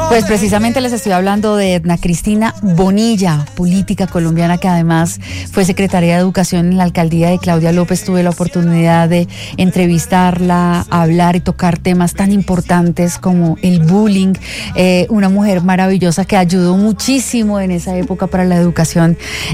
Pues precisamente les estoy hablando de Edna Cristina Bonilla, política colombiana que además fue secretaria de Educación en la alcaldía de Claudia López. Tuve la oportunidad de entrevistarla, hablar y tocar temas tan importantes como el bullying. Una mujer maravillosa que ayudó muchísimo en esa época para la educación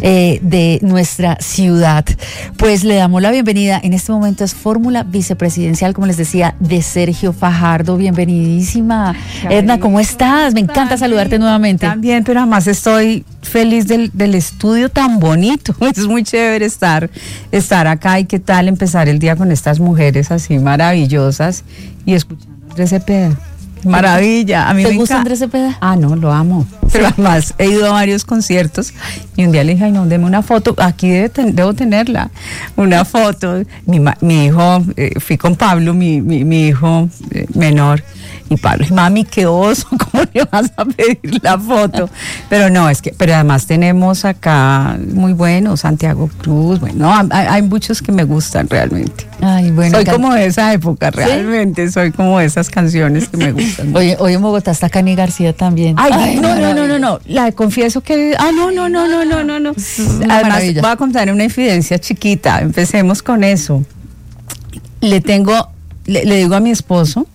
de nuestra ciudad. Pues le damos la bienvenida. En este momento es fórmula vicepresidencial, como les decía, de Sergio Fajardo. Bienvenidísima. Edna, ¿cómo estás? Me encanta saludarte nuevamente. También, pero además estoy feliz del estudio tan bonito. Es muy chévere estar acá. Y qué tal empezar el día con estas mujeres así maravillosas y escuchando a Andrés Cepeda. Maravilla. A mí ¿Te gusta Andrés Cepeda? Ah, no, lo amo. Pero además he ido a varios conciertos y un día le dije, ay, no, deme una foto. Aquí debo tenerla. Una foto. Mi hijo, fui con Pablo, mi hijo menor. Y Pablo, mami, qué oso, ¿cómo le vas a pedir la foto? Pero no, pero además tenemos acá muy buenos, Santiago Cruz, bueno, hay muchos que me gustan realmente. Ay, bueno. Soy como de esa época, realmente, ¿sí? Soy como de esas canciones que me gustan. Oye, hoy en Bogotá está Cani García también. Ay, no, la confieso que, no. Además, voy a contar una infidencia chiquita, empecemos con eso. Le digo a mi esposo,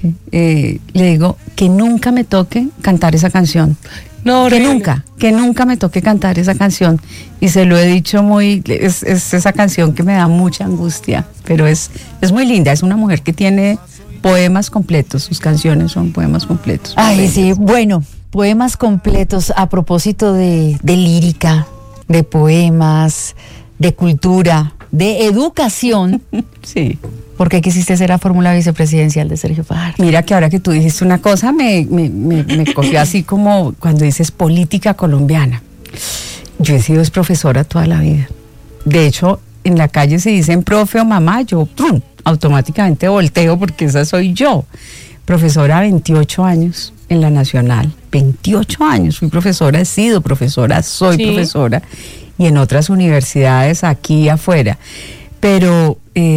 le digo que nunca me toque cantar esa canción. No, que nunca me toque cantar esa canción. Y se lo he dicho es esa canción que me da mucha angustia, pero es muy linda. Es una mujer que tiene poemas completos, sus canciones son poemas completos. Ay, sí, bueno, poemas completos a propósito de lírica, de poemas, de cultura, de educación. Sí. ¿Por qué quisiste ser la fórmula vicepresidencial de Sergio Fajardo? Mira que ahora que tú dijiste una cosa, me cogió así como cuando dices política colombiana. Yo he sido profesora toda la vida. De hecho, en la calle se dicen profe o mamá, yo automáticamente volteo porque esa soy yo. Profesora 28 años en la Nacional. 28 años, fui profesora, he sido profesora, soy profesora. Y en otras universidades aquí y afuera. Pero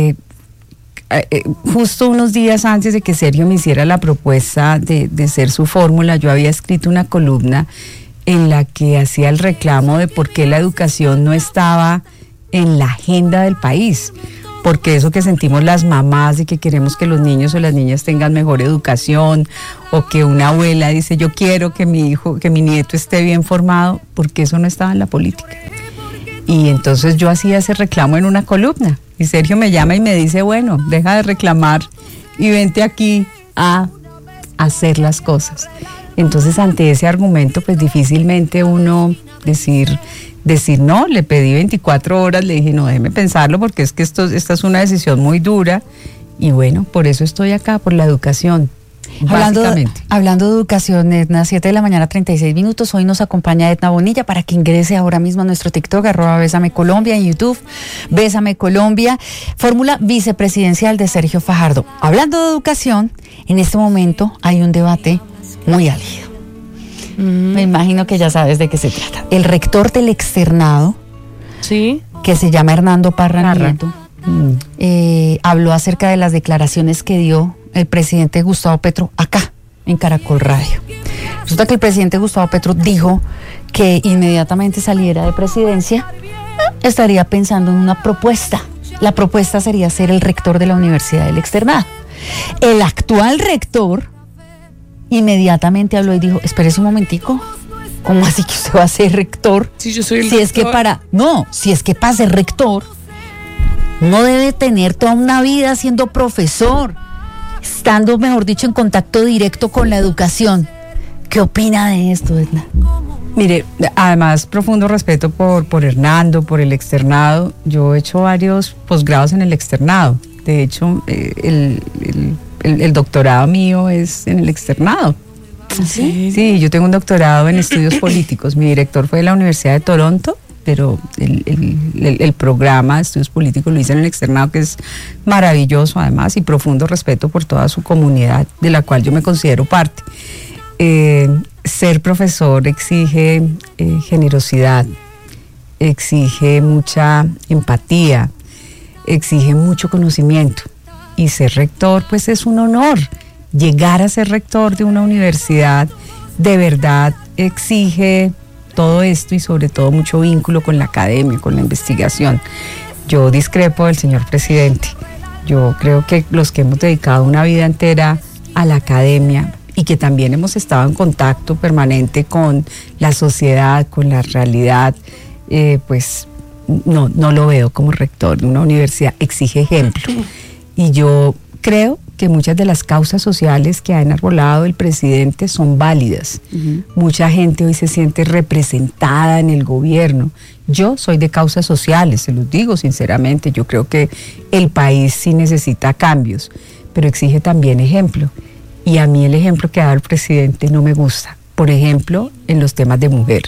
justo unos días antes de que Sergio me hiciera la propuesta de ser su fórmula, yo había escrito una columna en la que hacía el reclamo de por qué la educación no estaba en la agenda del país. Porque eso que sentimos las mamás de que queremos que los niños o las niñas tengan mejor educación, o que una abuela dice yo quiero que mi hijo, que mi nieto esté bien formado, porque eso no estaba en la política. Y entonces yo hacía ese reclamo en una columna y Sergio me llama y me dice, bueno, deja de reclamar y vente aquí a hacer las cosas. Entonces ante ese argumento pues difícilmente uno decir no. Le pedí 24 horas, le dije no, déjeme pensarlo porque es que esta es una decisión muy dura y bueno, por eso estoy acá, por la educación. Hablando de educación, Edna, 7 de la mañana, 36 minutos. Hoy nos acompaña Edna Bonilla para que ingrese ahora mismo a nuestro TikTok, @BésameColombia, en YouTube, Bésame Colombia, fórmula vicepresidencial de Sergio Fajardo. Hablando de educación, en este momento hay un debate muy álgido. Me imagino que ya sabes de qué se trata. El rector del externado, ¿sí?, que se llama Hernando Parra Nieto, habló acerca de las declaraciones que dio el presidente Gustavo Petro acá, en Caracol Radio. Resulta que el presidente Gustavo Petro dijo que inmediatamente saliera de presidencia, estaría pensando en una propuesta. La propuesta sería ser el rector de la Universidad del Externado. El actual rector inmediatamente habló y dijo, espérese un momentico, ¿cómo así que usted va a ser rector? Sí, yo soy el rector. Si es que para ser rector, no debe tener toda una vida siendo profesor, estando, mejor dicho, en contacto directo con la educación. ¿Qué opina de esto, Edna? Mire, además, profundo respeto por Hernando, por el externado. Yo he hecho varios posgrados en el externado. De hecho, el doctorado mío es en el externado. ¿Sí? Sí, yo tengo un doctorado en estudios políticos. Mi director fue de la Universidad de Toronto, pero el programa de estudios políticos lo hice en el externado, que es maravilloso además, y profundo respeto por toda su comunidad, de la cual yo me considero parte. Ser profesor exige generosidad, exige mucha empatía, exige mucho conocimiento, y ser rector pues es un honor. Llegar a ser rector de una universidad de verdad exige todo esto y sobre todo mucho vínculo con la academia, con la investigación. Yo discrepo del señor presidente. Yo creo que los que hemos dedicado una vida entera a la academia y que también hemos estado en contacto permanente con la sociedad, con la realidad, pues no lo veo como rector de una universidad. Exige ejemplo. Y yo creo que muchas de las causas sociales que ha enarbolado el presidente son válidas. Mucha gente hoy se siente representada en el gobierno. Yo soy de causas sociales, se los digo sinceramente. Yo creo que el país sí necesita cambios, pero exige también ejemplo. Y a mí el ejemplo que ha dado el presidente no me gusta. Por ejemplo, en los temas de mujer.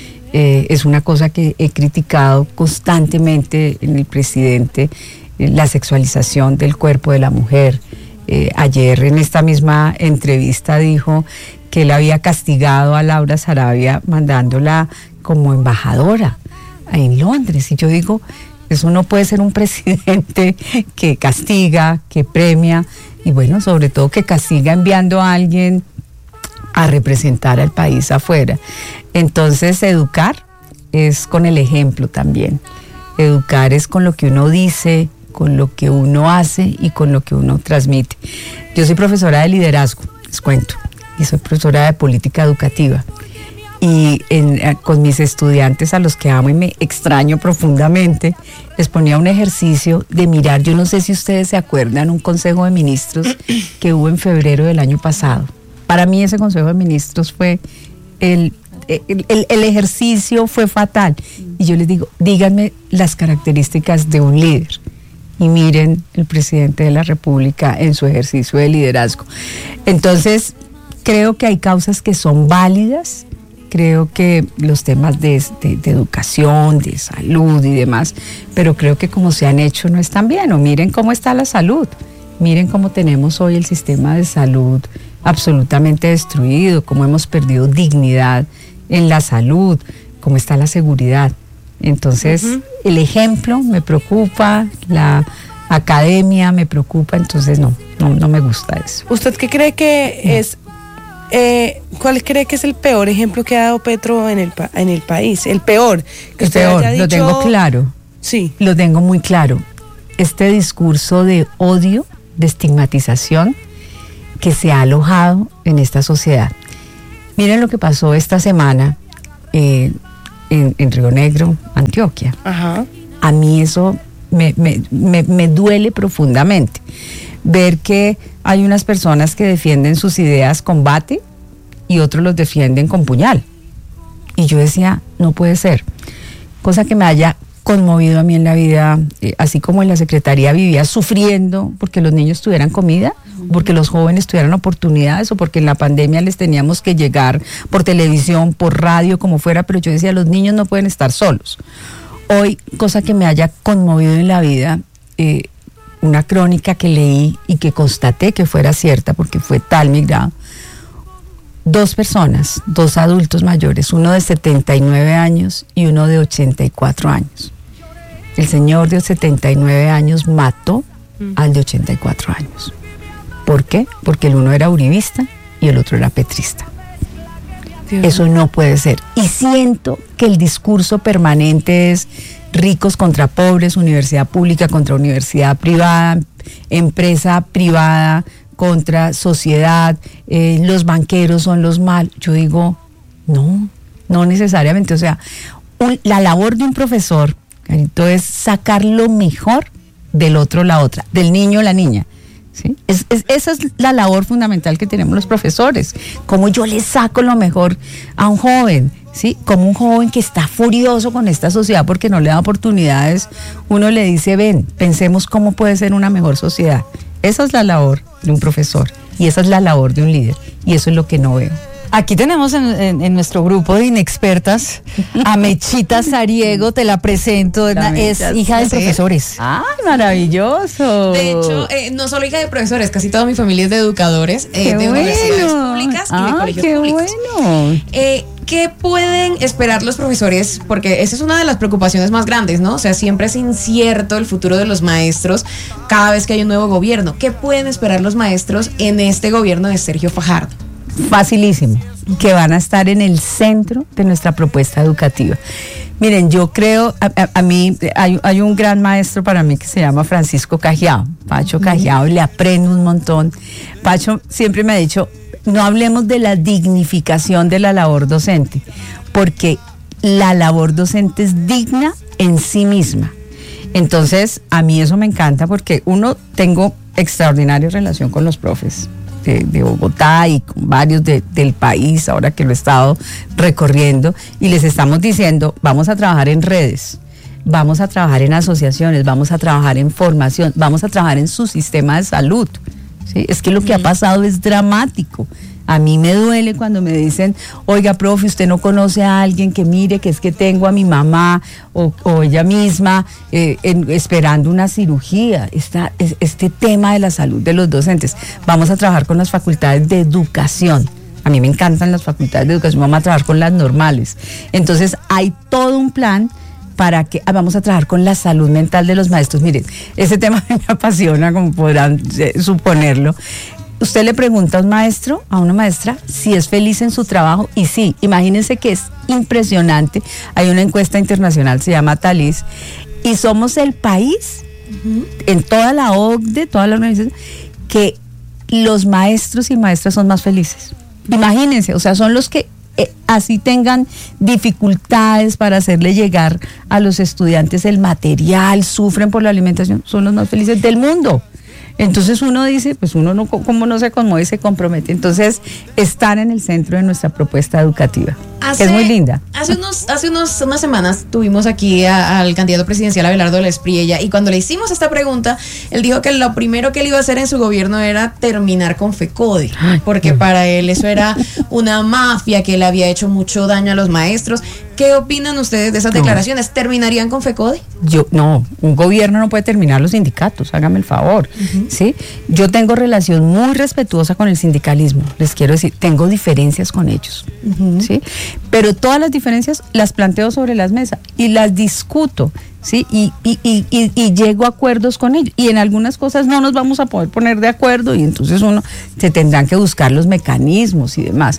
Es una cosa que he criticado constantemente en el presidente, la sexualización del cuerpo de la mujer. Ayer en esta misma entrevista dijo que él había castigado a Laura Sarabia mandándola como embajadora en Londres. Y yo digo, eso no puede ser un presidente que castiga, que premia, y bueno, sobre todo que castiga enviando a alguien a representar al país afuera. Entonces, educar es con el ejemplo también. Educar es con lo que uno dice, con lo que uno hace y con lo que uno transmite. Yo soy profesora de liderazgo, les cuento, y soy profesora de política educativa. Y con mis estudiantes, a los que amo y me extraño profundamente, les ponía un ejercicio de mirar, yo no sé si ustedes se acuerdan, un consejo de ministros que hubo en febrero del año pasado. Para mí ese consejo de ministros fue, el ejercicio fue fatal. Y yo les digo, díganme las características de un líder. Y miren el presidente de la República en su ejercicio de liderazgo. Entonces, creo que hay causas que son válidas. Creo que los temas de educación, de salud y demás, pero creo que como se han hecho no están bien. O miren cómo está la salud, miren cómo tenemos hoy el sistema de salud absolutamente destruido, cómo hemos perdido dignidad en la salud, cómo está la seguridad. Entonces, el ejemplo me preocupa, la academia me preocupa, entonces no me gusta eso. ¿Usted qué cree que es? ¿Cuál cree que es el peor ejemplo que ha dado Petro en el país? El peor. Que usted haya dicho... Lo tengo claro. Sí. Lo tengo muy claro. Este discurso de odio, de estigmatización que se ha alojado en esta sociedad. Miren lo que pasó esta semana en Río Negro, Antioquia. Ajá. A mí eso me duele profundamente. Ver que hay unas personas que defienden sus ideas con bate y otros los defienden con puñal. Y yo decía, no puede ser. Cosa que me haya conmovido a mí en la vida, así como en la Secretaría vivía sufriendo porque los niños tuvieran comida, porque los jóvenes tuvieran oportunidades o porque en la pandemia les teníamos que llegar por televisión, por radio, como fuera, pero yo decía, los niños no pueden estar solos. Hoy, cosa que me haya conmovido en la vida, una crónica que leí y que constaté que fuera cierta porque fue tal mi grado. 2 personas, 2 adultos mayores, uno de 79 años y uno de 84 años. El señor de 79 años mató al de 84 años. ¿Por qué? Porque el uno era uribista y el otro era petrista. Dios. Eso no puede ser. Y siento que el discurso permanente es ricos contra pobres, universidad pública contra universidad privada, empresa privada contra sociedad, los banqueros son los malos. Yo digo, no necesariamente. O sea, la labor de un profesor, Carito, es sacar lo mejor del otro, la otra, del niño o la niña. ¿Sí? Esa es la labor fundamental que tenemos los profesores. Como yo le saco lo mejor a un joven, ¿sí? Como un joven que está furioso con esta sociedad porque no le da oportunidades, uno le dice, ven, pensemos cómo puede ser una mejor sociedad. Esa es la labor de un profesor y esa es la labor de un líder y eso es lo que no veo. Aquí tenemos en nuestro grupo de inexpertas a Mechita Sariego, te la presento, es hija de profesores. ¡Ay, maravilloso! De hecho, no solo hija de profesores, casi toda mi familia es de educadores, de universidades públicas y de colegios públicos. Bueno. ¿Qué pueden esperar los profesores? Porque esa es una de las preocupaciones más grandes, ¿no? O sea, siempre es incierto el futuro de los maestros cada vez que hay un nuevo gobierno. ¿Qué pueden esperar los maestros en este gobierno de Sergio Fajardo? Facilísimo. que van a estar en el centro de nuestra propuesta educativa. Miren, yo creo, a mí hay un gran maestro para mí que se llama Francisco Cajiao, Pacho Cajiao, y le aprendo un montón. Pacho siempre me ha dicho, no hablemos de la dignificación de la labor docente, porque la labor docente es digna en sí misma. Entonces, a mí eso me encanta porque tengo extraordinaria relación con los profes de Bogotá y con varios del país, ahora que lo he estado recorriendo, y les estamos diciendo, vamos a trabajar en redes, vamos a trabajar en asociaciones, vamos a trabajar en formación, vamos a trabajar en su sistema de salud. ¿Sí? Es que lo que ha pasado es dramático. A mí me duele cuando me dicen, oiga, profe, usted no conoce a alguien que mire, que es que tengo a mi mamá o ella misma esperando una cirugía. Este tema de la salud de los docentes. Vamos a trabajar con las facultades de educación. A mí me encantan las facultades de educación, vamos a trabajar con las normales. Entonces, hay todo un plan para que vamos a trabajar con la salud mental de los maestros. Miren, ese tema me apasiona, como podrán suponerlo. Usted le pregunta a un maestro, a una maestra, si es feliz en su trabajo, y sí, imagínense que es impresionante. Hay una encuesta internacional, se llama Talis, y somos el país, en toda la OCDE, toda la organización, que los maestros y maestras son más felices. Imagínense, o sea, son los que así tengan dificultades para hacerle llegar a los estudiantes el material, sufren por la alimentación, son los más felices del mundo. Entonces uno dice, pues uno no, como no se conmueve, se compromete. Entonces, están en el centro de nuestra propuesta educativa, que es muy linda. Hace unas semanas tuvimos aquí al candidato presidencial Abelardo de la Espriella, y cuando le hicimos esta pregunta, él dijo que lo primero que él iba a hacer en su gobierno era terminar con FECODE, porque para él eso era una mafia que le había hecho mucho daño a los maestros. ¿Qué opinan ustedes de esas declaraciones? ¿Terminarían con FECODE? No, un gobierno no puede terminar los sindicatos, hágame el favor, ¿sí? Yo tengo relación muy respetuosa con el sindicalismo, les quiero decir, tengo diferencias con ellos, ¿sí? Pero todas las diferencias las planteo sobre las mesas y las discuto, ¿sí? Y llego a acuerdos con ellos, y en algunas cosas no nos vamos a poder poner de acuerdo, y entonces se tendrán que buscar los mecanismos y demás.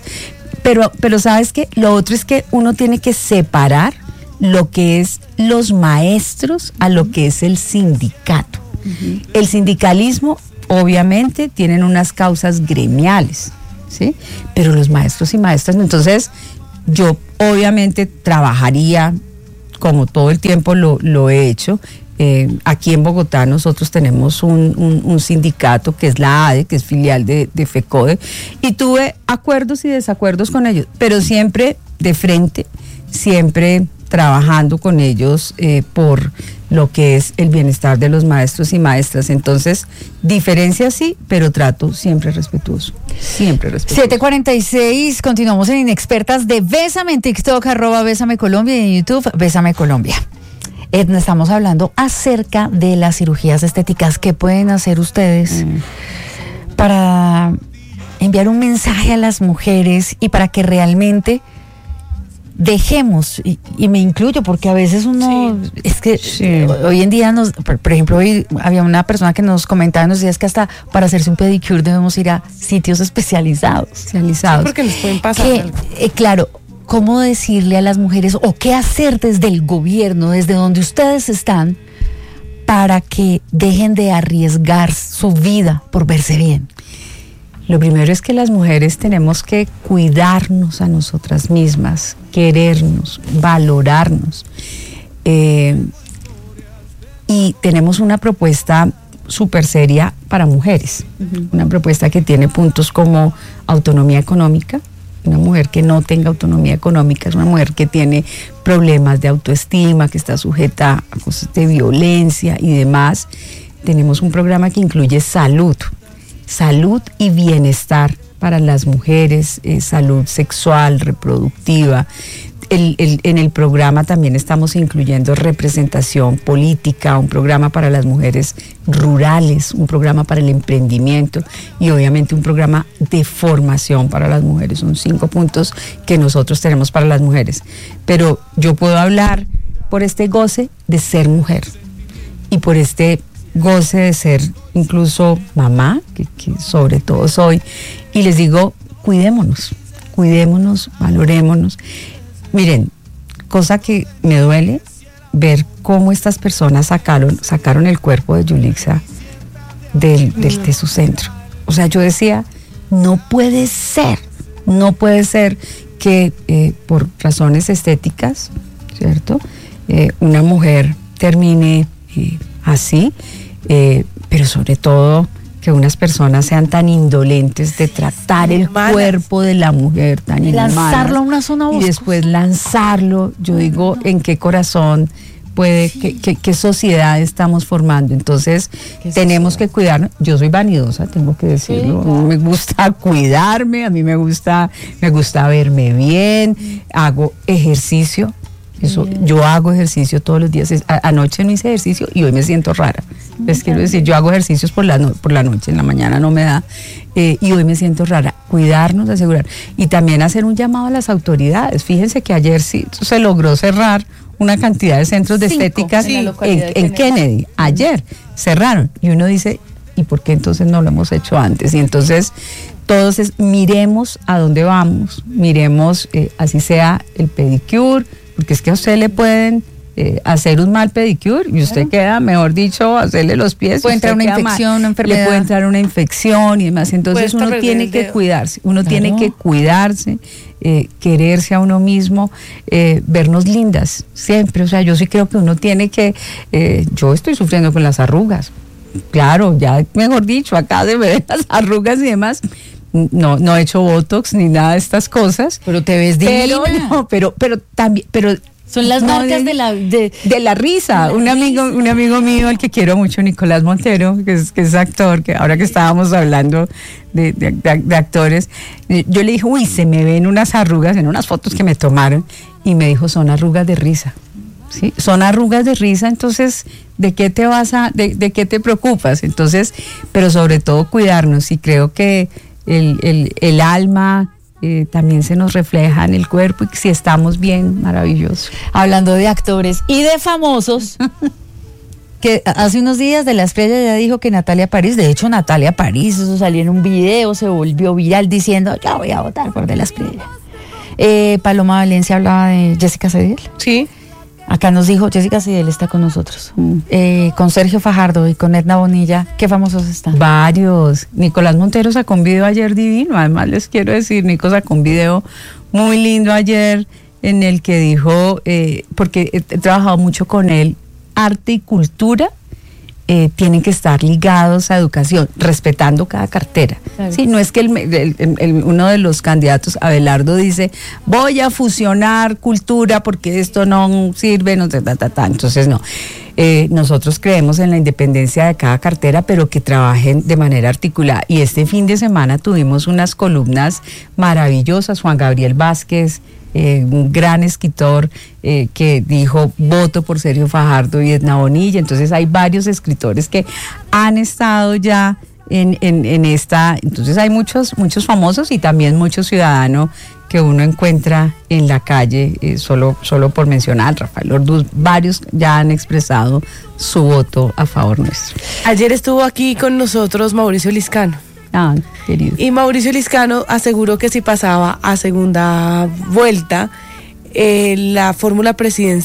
Pero ¿sabes qué? Lo otro es que uno tiene que separar lo que es los maestros a lo que es el sindicato. El sindicalismo, obviamente, tienen unas causas gremiales, ¿sí? Pero los maestros y maestras, entonces, yo obviamente trabajaría, como todo el tiempo lo he hecho. Aquí en Bogotá nosotros tenemos un sindicato que es la ADE, que es filial de FECODE, y tuve acuerdos y desacuerdos con ellos, pero siempre de frente, siempre trabajando con ellos por lo que es el bienestar de los maestros y maestras. Entonces, diferencias sí, pero trato siempre respetuoso. 7:46, continuamos en Inexpertas de Bésame en TikTok, @Bésame Colombia, y en YouTube, Bésame Colombia. Edna, estamos hablando acerca de las cirugías estéticas. ¿Qué pueden hacer ustedes para enviar un mensaje a las mujeres y para que realmente dejemos, y me incluyo, porque a veces uno, es que hoy en día por ejemplo, hoy había una persona que nos comentaba, nos decía, es que hasta para hacerse un pedicure debemos ir a sitios especializados. Sí, porque les pueden pasar algo. Claro, ¿cómo decirle a las mujeres o qué hacer desde el gobierno, desde donde ustedes están, para que dejen de arriesgar su vida por verse bien? Lo primero es que las mujeres tenemos que cuidarnos a nosotras mismas, querernos, valorarnos. Y tenemos una propuesta súper seria para mujeres, una propuesta que tiene puntos como autonomía económica. Una mujer que no tenga autonomía económica es una mujer que tiene problemas de autoestima, que está sujeta a cosas de violencia y demás. Tenemos un programa que incluye salud y bienestar para las mujeres, salud sexual, reproductiva. En el programa también estamos incluyendo representación política, un programa para las mujeres rurales, un programa para el emprendimiento y obviamente un programa de formación para las mujeres. Son 5 puntos que nosotros tenemos para las mujeres. Pero yo puedo hablar por este goce de ser mujer y por este goce de ser incluso mamá, que sobre todo soy, y les digo, cuidémonos. cuidémonos, valorémonos. Miren, cosa que me duele ver cómo estas personas sacaron el cuerpo de Yulixa de su centro. O sea, yo decía, no puede ser que por razones estéticas, ¿cierto? Una mujer termine así, pero sobre todo que unas personas sean tan indolentes de tratar el cuerpo de la mujer tan inhumanas, lanzarlo a una zona boscosa y después lanzarlo. Yo digo, ¿en qué corazón puede, qué sociedad estamos formando? Entonces tenemos que cuidarnos. Yo soy vanidosa, tengo que decirlo. Sí, claro. Me gusta cuidarme, a mí me gusta verme bien, hago ejercicio. Eso, yo hago ejercicio todos los días. Anoche no hice ejercicio y hoy me siento rara. Les quiero decir, yo hago ejercicios por la noche, en la mañana no me da, y hoy me siento rara. Cuidarnos, asegurar. Y también hacer un llamado a las autoridades. Fíjense que ayer sí se logró cerrar una cantidad de centros de estéticas en Kennedy. Ayer cerraron. Y uno dice, ¿y por qué entonces no lo hemos hecho antes? Y entonces todos miremos a dónde vamos, miremos así sea el pedicure, porque es que a usted le pueden hacer un mal pedicure y usted queda, mejor dicho, hacerle los pies. Puede entrar una infección, una enfermedad. Le puede entrar una infección y demás. Entonces uno tiene que cuidarse, tiene que cuidarse, quererse a uno mismo, vernos lindas, siempre. O sea, yo sí creo que uno tiene que, yo estoy sufriendo con las arrugas. Claro, ya mejor dicho, acá de ver las arrugas y demás. No he hecho botox ni nada de estas cosas. Pero te ves divina. Pero también, son las marcas de la risa. Un amigo mío, al que quiero mucho, Nicolás Montero, que es actor, que ahora que estábamos hablando de actores, yo le dije, uy, se me ven unas arrugas en unas fotos que me tomaron, y me dijo, son arrugas de risa. ¿Sí? Son arrugas de risa, entonces, ¿de qué te preocupas? Entonces, pero sobre todo cuidarnos, y creo que el alma también se nos refleja en el cuerpo, y si estamos bien, maravilloso. Hablando de actores y de famosos, que hace unos días de La Estrella ya dijo que Natalia París, de hecho Natalia París, eso salió en un video, se volvió viral diciendo, yo voy a votar por De La Estrella. Paloma Valencia hablaba de Jessica Cediel. Sí. Acá nos dijo, Jessica Cediel está con nosotros. Con Sergio Fajardo y con Edna Bonilla, ¿qué famosos están? Varios. Nicolás Montero sacó un video ayer divino. Además les quiero decir, Nico sacó un video muy lindo ayer en el que dijo, porque he trabajado mucho con él, arte y cultura tienen que estar ligados a educación, respetando cada cartera. Claro. Sí, no es que uno de los candidatos, Abelardo, dice, voy a fusionar cultura porque esto no sirve, no, entonces no. Nosotros creemos en la independencia de cada cartera, pero que trabajen de manera articulada. Y este fin de semana tuvimos unas columnas maravillosas. Juan Gabriel Vázquez, un gran escritor, que dijo voto por Sergio Fajardo y Edna Bonilla. Entonces hay varios escritores que han estado ya en esta. Entonces hay muchos famosos y también muchos ciudadanos que uno encuentra en la calle, solo por mencionar, Rafael Orduz, varios ya han expresado su voto a favor nuestro. Ayer estuvo aquí con nosotros Mauricio Liscano. Ah, querido. Y Mauricio Liscano aseguró que si pasaba a segunda vuelta, la fórmula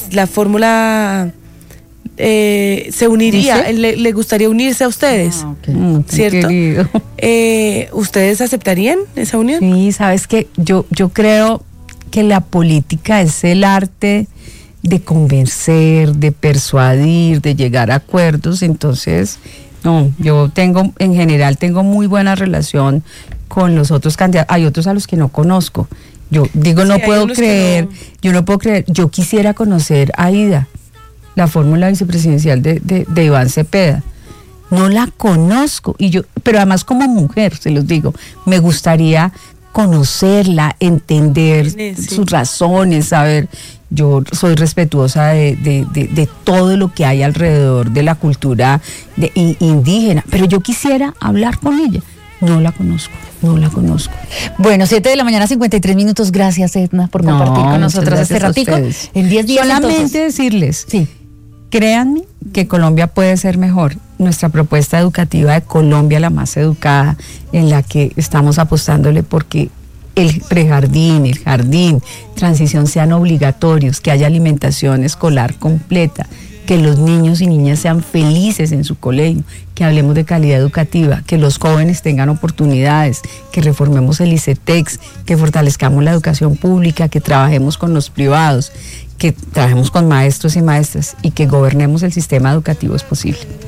se uniría, le gustaría unirse a ustedes, ¿cierto? ¿Ustedes aceptarían esa unión? Sí, sabes que yo creo que la política es el arte de convencer, de persuadir, de llegar a acuerdos. Entonces, no, yo en general tengo muy buena relación con los otros candidatos. Hay otros a los que no conozco. Yo digo, no puedo creer, yo quisiera conocer a Ida, la fórmula vicepresidencial de Iván Cepeda. No la conozco, pero además como mujer, se los digo, me gustaría conocerla, entender sus razones, saber. Yo soy respetuosa de todo lo que hay alrededor de la cultura indígena, pero yo quisiera hablar con ella. No la conozco. Bueno, 7:53 a.m. Gracias, Edna, por compartir con nosotros este ratico. En 10 días. Solamente decirles, sí, créanme que Colombia puede ser mejor. Nuestra propuesta educativa de Colombia, la más educada, en la que estamos apostándole, porque el prejardín, el jardín, transición sean obligatorios, que haya alimentación escolar completa, que los niños y niñas sean felices en su colegio, que hablemos de calidad educativa, que los jóvenes tengan oportunidades, que reformemos el ICETEX, que fortalezcamos la educación pública, que trabajemos con los privados, que trabajemos con maestros y maestras y que gobernemos el sistema educativo es posible.